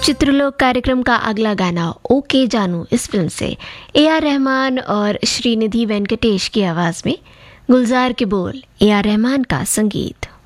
चित्रलोक कार्यक्रम का अगला गाना ओके जानू इस फिल्म से ए.आर. रहमान और श्रीनिधि वेंकटेश की आवाज में, गुलजार के बोल, ए.आर. रहमान का संगीत।